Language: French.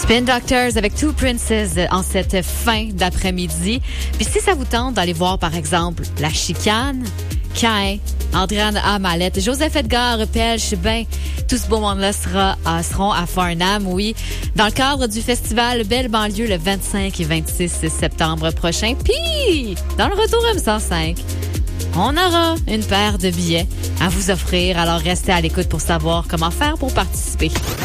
Spin Doctors avec Two Princes en cette fin d'après-midi. Puis si ça vous tente d'aller voir, par exemple, La Chicane, Cain, Andréane Amalette, Joseph Edgar, Pelch, tout ce beau monde-là seront à Farnham, oui, dans le cadre du festival Belle Banlieue le 25 et 26 septembre prochain. Puis, dans le retour M105, on aura une paire de billets à vous offrir. Alors, restez à l'écoute pour savoir comment faire pour participer.